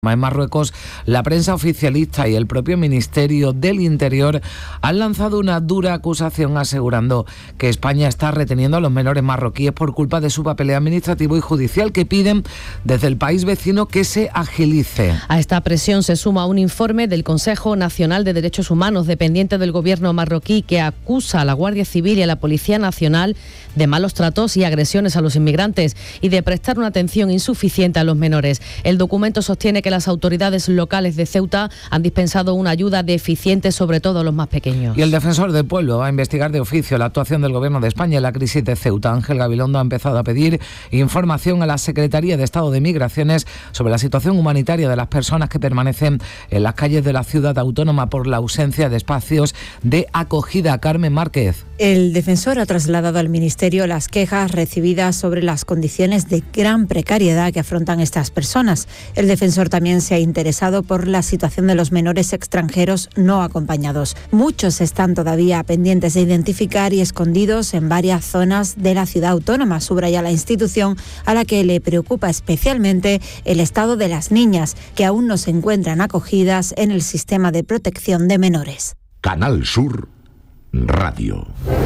En Marruecos, la prensa oficialista y el propio Ministerio del Interior han lanzado una dura acusación asegurando que España está reteniendo a los menores marroquíes por culpa de su papeleo administrativo y judicial, que piden desde el país vecino que se agilice. A esta presión se suma un informe del Consejo Nacional de Derechos Humanos, dependiente del gobierno marroquí, que acusa a la Guardia Civil y a la Policía Nacional de malos tratos y agresiones a los inmigrantes y de prestar una atención insuficiente a los menores. El documento sostiene que las autoridades locales de Ceuta han dispensado una ayuda deficiente, sobre todo a los más pequeños. Y el defensor del pueblo va a investigar de oficio la actuación del Gobierno de España en la crisis de Ceuta. Ángel Gabilondo ha empezado a pedir información a la Secretaría de Estado de Migraciones sobre la situación humanitaria de las personas que permanecen en las calles de la ciudad autónoma por la ausencia de espacios de acogida. Carmen Márquez. El defensor ha trasladado al Ministerio las quejas recibidas sobre las condiciones de gran precariedad que afrontan estas personas. El defensor también se ha interesado por la situación de los menores extranjeros no acompañados. Muchos están todavía pendientes de identificar y escondidos en varias zonas de la ciudad autónoma, subraya la institución, a la que le preocupa especialmente el estado de las niñas, que aún no se encuentran acogidas en el sistema de protección de menores. Canal Sur Radio.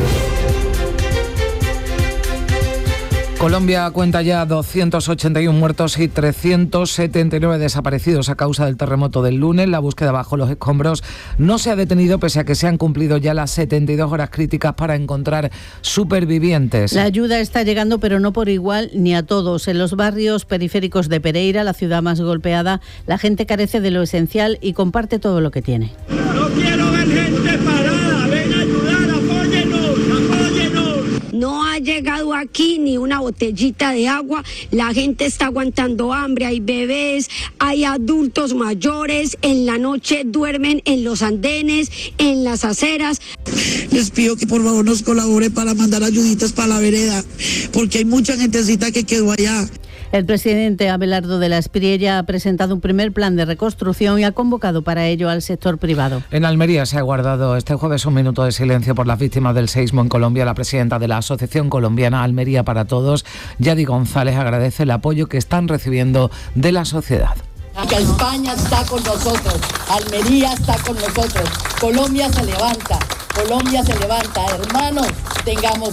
Colombia cuenta ya 281 muertos y 379 desaparecidos a causa del terremoto del lunes. La búsqueda bajo los escombros no se ha detenido pese a que se han cumplido ya las 72 horas críticas para encontrar supervivientes. La ayuda está llegando, pero no por igual ni a todos. En los barrios periféricos de Pereira, la ciudad más golpeada, la gente carece de lo esencial y comparte todo lo que tiene. No quiero ver gente parada, ven a ayudar, apóyenos. No ha llegado aquí ni una botellita de agua, la gente está aguantando hambre, hay bebés, hay adultos mayores, en la noche duermen en los andenes, en las aceras. Les pido que por favor nos colaboren para mandar ayuditas para la vereda, porque hay mucha gentecita que quedó allá. El presidente Abelardo de la Espriella ha presentado un primer plan de reconstrucción y ha convocado para ello al sector privado. En Almería se ha guardado este jueves un minuto de silencio por las víctimas del seísmo en Colombia. La presidenta de la Asociación Colombiana Almería para Todos, Yadi González, agradece el apoyo que están recibiendo de la sociedad. Que España está con nosotros, Almería está con nosotros, Colombia se levanta, hermanos, tengamos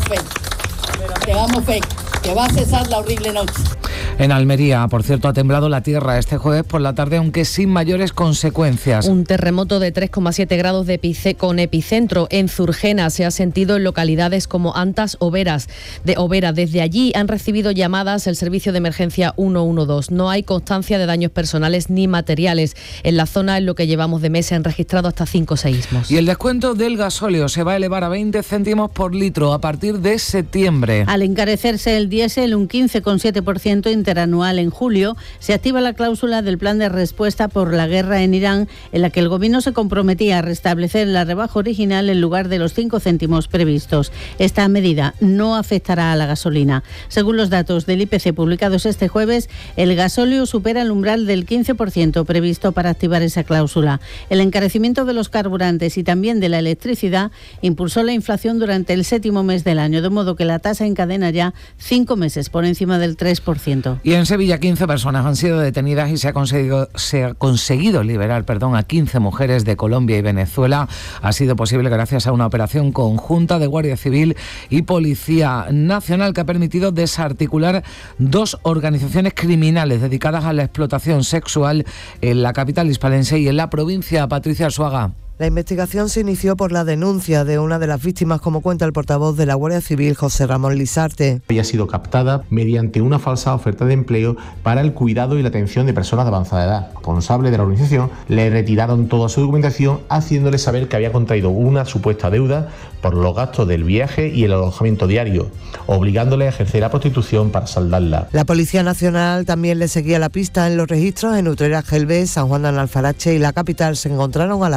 fe, que va a cesar la horrible noche. En Almería, por cierto, ha temblado la tierra este jueves por la tarde, aunque sin mayores consecuencias. Un terremoto de 3,7 grados con epicentro en Zurgena se ha sentido en localidades como Antas o Overa. Desde allí han recibido llamadas el servicio de emergencia 112. No hay constancia de daños personales ni materiales. En la zona, en lo que llevamos de mes, se han registrado hasta 5 seísmos. Y el descuento del gasóleo se va a elevar a 20 céntimos por litro a partir de septiembre. Al encarecerse el diésel un 15,7% interanual en julio, se activa la cláusula del plan de respuesta por la guerra en Irán, en la que el gobierno se comprometía a restablecer la rebaja original en lugar de los 5 céntimos previstos. Esta medida no afectará a la gasolina. Según los datos del IPC publicados este jueves, el gasóleo supera el umbral del 15% previsto para activar esa cláusula. El encarecimiento de los carburantes y también de la electricidad impulsó la inflación durante el 7º mes del año, de modo que la tasa encadena ya 5 meses por encima del 3%. Y en Sevilla 15 personas han sido detenidas y se ha conseguido liberar a 15 mujeres de Colombia y Venezuela. Ha sido posible gracias a una operación conjunta de Guardia Civil y Policía Nacional que ha permitido desarticular 2 organizaciones criminales dedicadas a la explotación sexual en la capital hispalense y en la provincia. Patricia Arzuaga. La investigación se inició por la denuncia de una de las víctimas, como cuenta el portavoz de la Guardia Civil, José Ramón Lisarte. Ella ha sido captada mediante una falsa oferta de empleo para el cuidado y la atención de personas de avanzada edad. El responsable de la organización le retiraron toda su documentación, haciéndole saber que había contraído una supuesta deuda por los gastos del viaje y el alojamiento diario, obligándole a ejercer la prostitución para saldarla. La Policía Nacional también le seguía la pista en los registros. En Utrera, Gelbes, San Juan de Alfarache y la capital se encontraron a las víctimas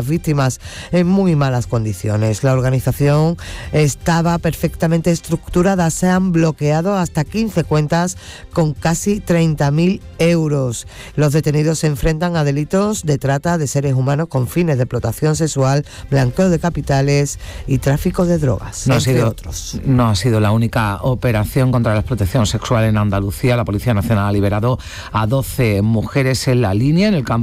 además en muy malas condiciones. La organización estaba perfectamente estructurada, se han bloqueado hasta 15 cuentas con casi 30.000 euros. Los detenidos se enfrentan a delitos de trata de seres humanos con fines de explotación sexual, blanqueo de capitales y tráfico de drogas, entre otros. No ha sido la única operación contra la explotación sexual en Andalucía. La Policía Nacional ha liberado a 12 mujeres en la línea, en el campo